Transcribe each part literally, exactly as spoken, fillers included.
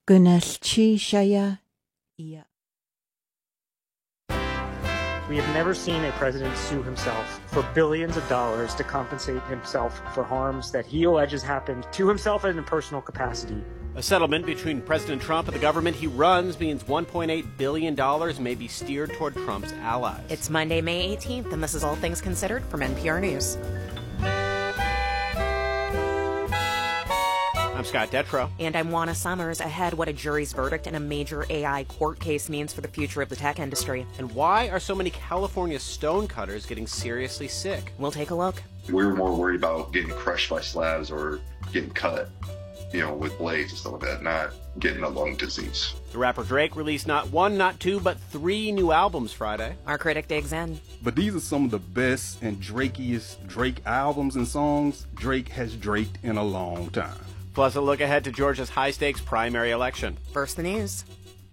Gynellchi siya iya. We have never seen a president sue himself for billions of dollars to compensate himself for harms that he alleges happened to himself in a personal capacity. A settlement between President Trump and the government he runs means one point eight billion dollars may be steered toward Trump's allies. It's Monday, May eighteenth, and this is All Things Considered from N P R News. I'm Scott Detrow. And I'm Juana Summers. Ahead, what a jury's verdict in a major A I court case means for the future of the tech industry. And why are so many California stonecutters getting seriously sick? We'll take a look. We were more worried about getting crushed by slabs or getting cut, you know, with blades and stuff like that, not getting a lung disease. The rapper Drake released not one, not two, but three new albums Friday. Our critic digs in. But these are some of the best and Drakeiest Drake albums and songs Drake has draked in a long time. Plus a look ahead to Georgia's high-stakes primary election. First, the news.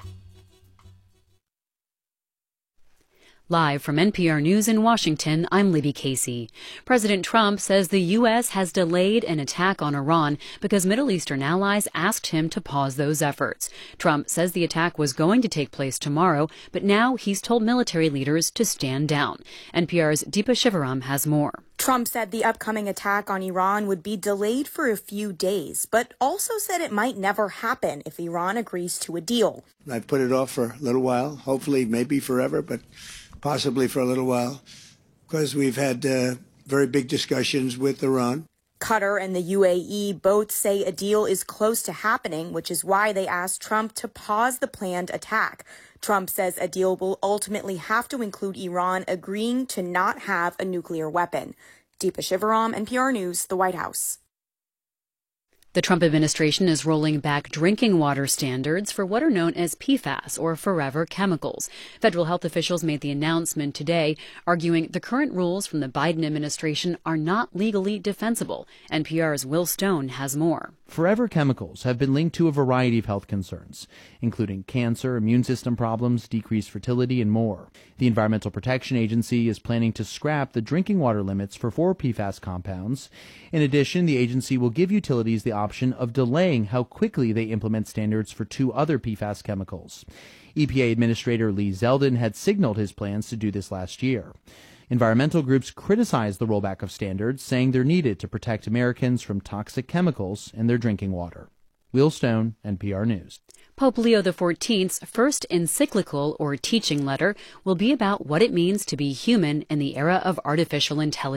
Live from N P R News in Washington, I'm Libby Casey. President Trump says the U S has delayed an attack on Iran because Middle Eastern allies asked him to pause those efforts. Trump says the attack was going to take place tomorrow, but now he's told military leaders to stand down. N P R's Deepa Shivaram has more. Trump said the upcoming attack on Iran would be delayed for a few days, but also said it might never happen if Iran agrees to a deal. I've put it off for a little while, hopefully maybe forever, but possibly for a little while, because we've had uh, very big discussions with Iran. Qatar and the U A E both say a deal is close to happening, which is why they asked Trump to pause the planned attack. Trump says a deal will ultimately have to include Iran agreeing to not have a nuclear weapon. Deepa Shivaram, N P R News, the White House. The Trump administration is rolling back drinking water standards for what are known as P FAS, or forever chemicals. Federal health officials made the announcement today, arguing the current rules from the Biden administration are not legally defensible. N P R's Will Stone has more. Forever chemicals have been linked to a variety of health concerns, including cancer, immune system problems, decreased fertility, and more. The Environmental Protection Agency is planning to scrap the drinking water limits for four P FAS compounds. In addition, the agency will give utilities the option of delaying how quickly they implement standards for two other P FAS chemicals. E P A Administrator Lee Zeldin had signaled his plans to do this last year. Environmental groups criticize the rollback of standards, saying they're needed to protect Americans from toxic chemicals in their drinking water. Will Stone, N P R News. Pope Leo the fourteenth's first encyclical or teaching letter will be about what it means to be human in the era of artificial intelligence.